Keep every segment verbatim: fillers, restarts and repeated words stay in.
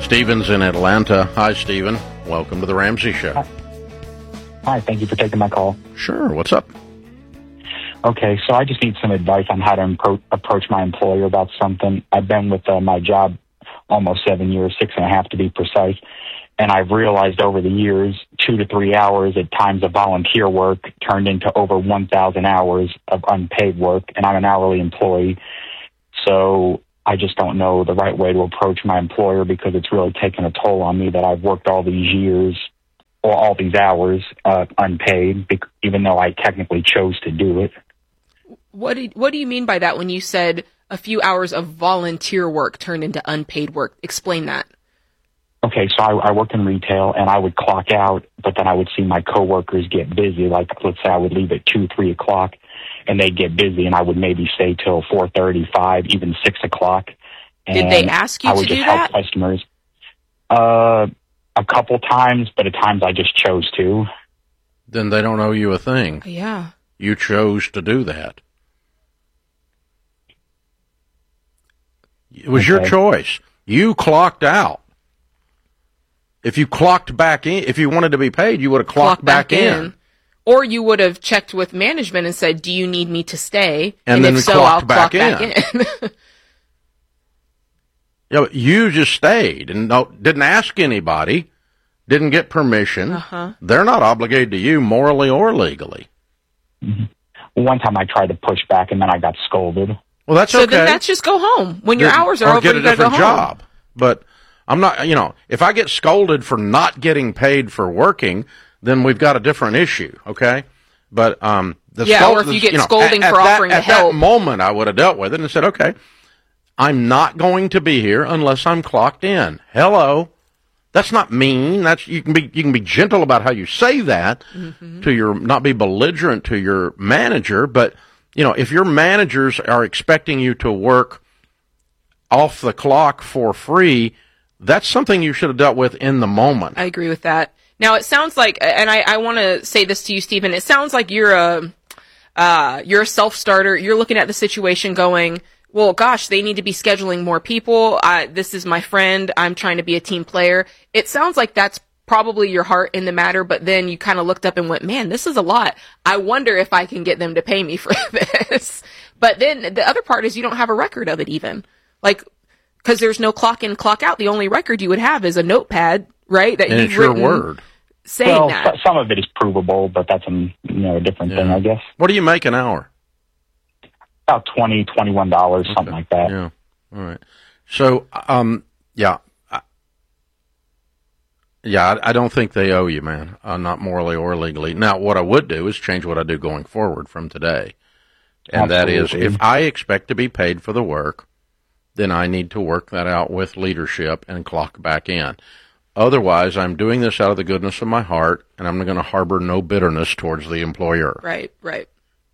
Stephen's in Atlanta. Hi, Stephen. Welcome to the Ramsey Show. Hi. Hi, thank you for taking my call. Sure. What's up? Okay, so I just need some advice on how to impro- approach my employer about something. I've been with uh, my job almost seven years, six and a half to be precise, and I've realized over the years, two to three hours at times of volunteer work turned into over one thousand hours of unpaid work, and I'm an hourly employee. So I just don't know the right way to approach my employer because it's really taken a toll on me that I've worked all these years or all these hours uh, unpaid, even though I technically chose to do it. What do, what do you mean by that when you said a few hours of volunteer work turned into unpaid work? Explain that. Okay, so I, I work in retail, and I would clock out, but then I would see my coworkers get busy. Like, let's say I would leave at two, three o'clock, and they'd get busy, and I would maybe stay till four thirty, five, even six o'clock. And Did they ask you I would to just do help that? customers. Uh, a couple times, but at times I just chose to. Then they don't owe you a thing. Yeah. You chose to do that. It was Okay. your choice. You clocked out. If you clocked back in, if you wanted to be paid, you would have clocked Clock back, back, in. in. Or you would have checked with management and said, do you need me to stay? And And, then if we so, clocked I'll back clock back in. in. Yeah, but you just stayed and no, didn't ask anybody, didn't get permission. Uh-huh. They're not obligated to you morally or legally. Mm-hmm. One time I tried to push back, and then I got scolded. Well, that's so okay. then that's just go home. When your Get- hours are or over, get a you gotta go different home. job. But I'm not, you know, if I get scolded for not getting paid for working, then we've got a different issue, okay? But um, the Yeah, scold- or if you get know, scolding at, for at offering that, to at help. that moment, I would have dealt with it and said, okay, I'm not going to be here unless I'm clocked in. Hello. That's not mean. That's you can be you can be gentle about how you say that mm-hmm. to your not be belligerent to your manager, but you know, if your managers are expecting you to work off the clock for free, that's something you should have dealt with in the moment. I agree with that. Now it sounds like, and I, I want to say this to you, Stephen. It sounds like you're a uh, you're a self-starter. You're looking at the situation, going, well, gosh, they need to be scheduling more people. Uh, this is my friend. I'm trying to be a team player. It sounds like that's probably your heart in the matter, but then you kind of looked up and went, man, this is a lot. I wonder if I can get them to pay me for this. But then the other part is you don't have a record of it even. Like, because there's no clock in, clock out. The only record you would have is a notepad, right? That and you've it's your written word. saying well, that. s- some of it is provable, but that's a you know a different Yeah. thing, I guess. What do you make an hour? About twenty, twenty-one dollars, Okay. something like that. Yeah. All right. So, um, yeah. I, yeah, I, I don't think they owe you, man. Uh, not morally or legally. Now, what I would do is change what I do going forward from today. And Absolutely. that is, if I expect to be paid for the work, then I need to work that out with leadership and clock back in. Otherwise, I'm doing this out of the goodness of my heart, and I'm going to harbor no bitterness towards the employer. Right, right.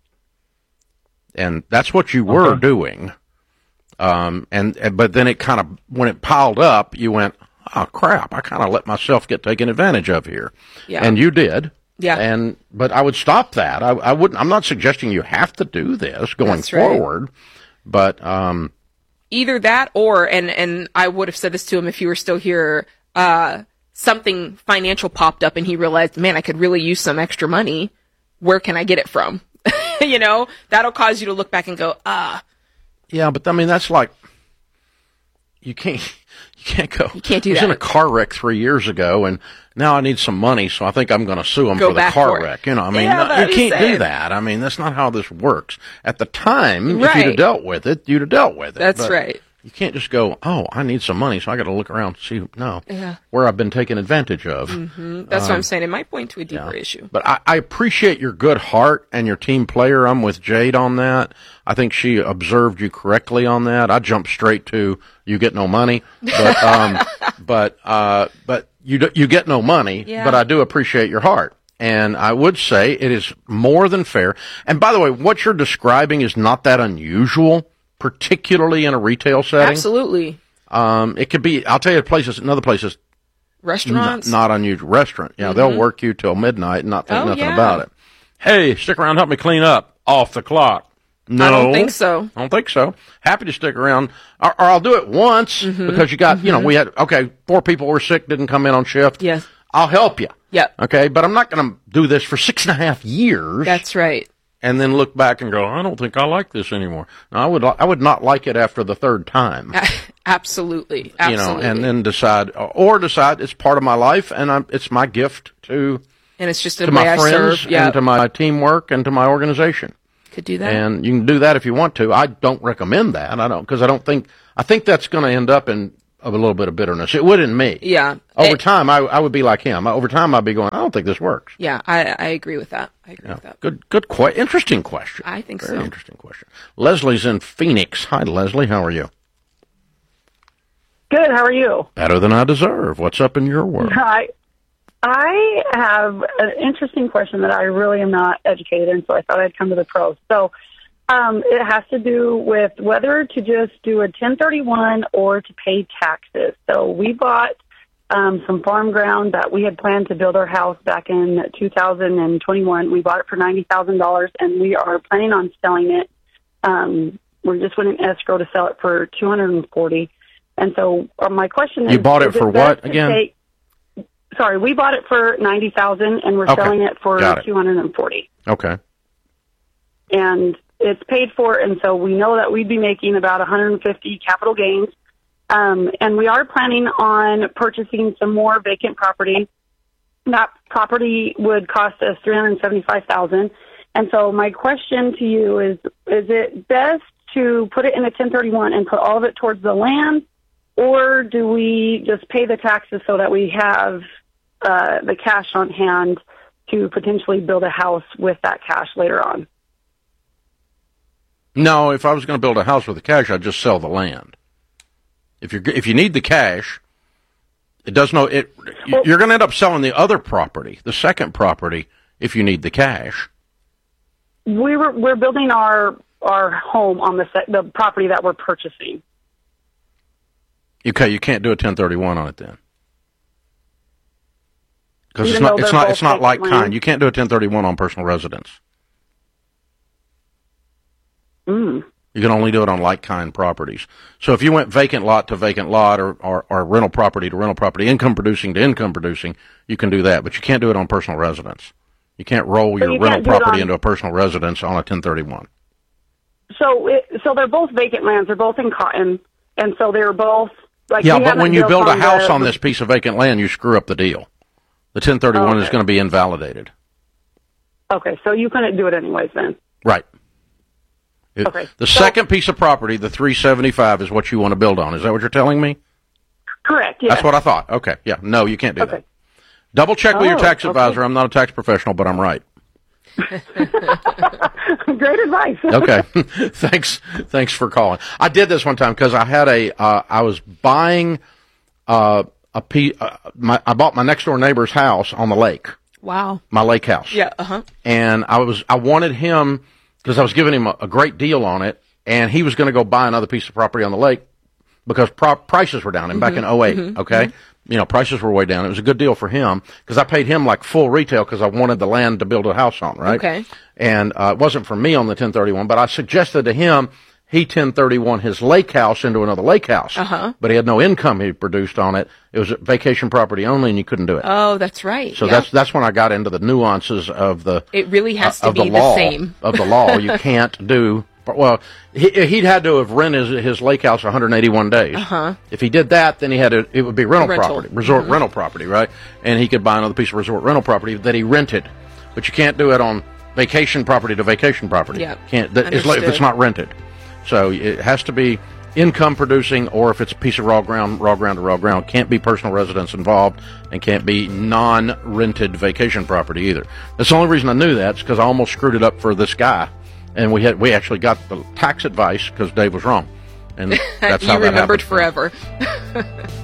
And that's what you were Okay. doing. Um, and, and but then it kind of, when it piled up, you went, oh, crap, I kind of let myself get taken advantage of here. Yeah. And you did. Yeah. And, but I would stop that. I, I wouldn't, I'm not suggesting you have to do this going That's right. forward, but, um, Either that or, and, and I would have said this to him if you were still here, uh, something financial popped up and he realized, man, I could really use some extra money. Where can I get it from? You know, that'll cause you to look back and go, ah. yeah, but I mean, that's like, you can't, you can't go. You can't do I was that. in a car wreck three years ago, and now I need some money, so I think I'm going to sue them Go for the back car for it. wreck. You know, I mean, Yeah, no, that you is can't do sad. that. I mean, that's not how this works. At the time, if you'd Right. have dealt with it, you'd have dealt with it. That's But right. You can't just go, oh, I need some money, so I got to look around and see, no, Yeah. where I've been taken advantage of. Mm-hmm. That's what I'm saying. It might point to a deeper issue. But I, I appreciate your good heart and your team player. I'm with Jade on that. I think she observed you correctly on that. I jumped straight to you get no money, but um, but uh, but you do, you get no money. Yeah. But I do appreciate your heart, and I would say it is more than fair. And by the way, what you're describing is not that unusual, particularly in a retail setting. Absolutely. Um, it could be. I'll tell you, places, another places. Restaurants. Not, not unusual. Restaurant. Yeah, Mm-hmm. they'll work you till midnight and not think Oh, nothing yeah. about it. Hey, stick around, help me clean up. Off the clock. No. I don't think so. I don't think so. Happy to stick around. Or, or I'll do it once mm-hmm. because you got, mm-hmm. you know, we had, okay, four people were sick, didn't come in on shift. Yes. I'll help you. Yep. Okay, but I'm not going to do this for six and a half years. That's right. And then look back and go, I don't think I like this anymore. No, I would, I would not like it after the third time. Absolutely. Absolutely. You know, and then decide, or decide it's part of my life and I'm, it's my gift to, and it's just a to way my I friends serve. Yep. and to my teamwork and to my organization. Could do that. And you can do that if you want to. I don't recommend that. I don't, because I don't think, I think that's going to end up in a little bit of bitterness. It would in me. Yeah. Over it, time, I, I would be like him. Over time, I'd be going, I don't think this works. Yeah, I, I agree with that. I agree yeah. with that. Good, good, que- interesting question. I think Very so. interesting question. Leslie's in Phoenix. Hi, Leslie. How are you? Good. How are you? Better than I deserve. What's up in your world? Hi. I have an interesting question that I really am not educated in, so I thought I'd come to the pros. So um, it has to do with whether to just do a ten thirty-one or to pay taxes. So we bought um, some farm ground that we had planned to build our house back in two thousand twenty-one. We bought it for ninety thousand dollars, and we are planning on selling it. Um, we just went in escrow to sell it for two hundred forty thousand dollars. And so uh, my question is... You bought it is for it what, to again? Take, sorry, we bought it for ninety thousand dollars, and we're Okay. selling it for Got it. two hundred forty Okay. and it's paid for, and so we know that we'd be making about one hundred fifty capital gains. Um, and we are planning on purchasing some more vacant property. That property would cost us three hundred seventy-five thousand dollars. And so my question to you is, is it best to put it in a ten thirty-one and put all of it towards the land, or do we just pay the taxes so that we have uh, the cash on hand to potentially build a house with that cash later on? No, if I was going to build a house with the cash, I'd just sell the land. If you if you need the cash, it does no it. Well, you're going to end up selling the other property, the second property, if you need the cash. We were we're building our our home on the se- the property that we're purchasing. Okay, you can't do a ten thirty-one on it then, because it's Even not though it's they're not both it's not vacant like land? kind. You can't do a ten thirty-one on personal residence. Mm. You can only do it on like-kind properties. So if you went vacant lot to vacant lot or, or, or rental property to rental property, income producing to income producing, you can do that. But you can't do it on personal residence. You can't roll So your you rental can't do it property on- into a personal residence on a ten thirty-one. So it, so they're both vacant lands. They're both in Cotton, and so they're both like. Yeah, we but haven't when you built build a on house the, on this piece of vacant land, you screw up the deal. The ten thirty-one is Okay. going to be invalidated. Okay, so you couldn't do it anyways then. Right. It- Okay. The So- second piece of property, the three seventy-five, is what you want to build on. Is that what you're telling me? Correct. Yes. That's what I thought. Okay. Yeah. No, you can't do Okay. that. Double check with your Oh, tax okay. advisor. I'm not a tax professional, but I'm right. Great advice. Okay. thanks. Thanks for calling. I did this one time because I had a, uh, I was buying, uh, a pe- uh, my, I bought my next door neighbor's house on the lake, Wow. my lake house. Yeah. Uh huh. And I was, I wanted him, because I was giving him a, a great deal on it, and he was going to go buy another piece of property on the lake because pro- prices were down. And back in oh eight, okay? You know, prices were way down. It was a good deal for him because I paid him like full retail because I wanted the land to build a house on, right? Okay. And uh, it wasn't for me on the ten thirty-one, but I suggested to him he ten thirty-one his lake house into another lake house. Uh-huh. But he had no income he produced on it. It was a vacation property only, and you couldn't do it. Oh, that's right. so yeah. that's that's when I got into the nuances of the It really has to uh, of be the the, law same. of the law. You can't do well. He, he'd had to have rented his, his lake house one hundred eighty-one days. Uh-huh. If he did that, then he had to. It would be rental, Rental. property, resort rental property, right? And he could buy another piece of resort rental property that he rented. But you can't do it on vacation property to vacation property. Yeah. Can't that, it's like, if it's Understood. not rented. So it has to be income producing, or if it's a piece of raw ground, raw ground to raw ground. Can't be personal residence involved, and can't be non-rented vacation property either. That's the only reason I knew that, is because I almost screwed it up for this guy, and we had we actually got the tax advice because Dave was wrong, and that's you how that remembered happened. forever.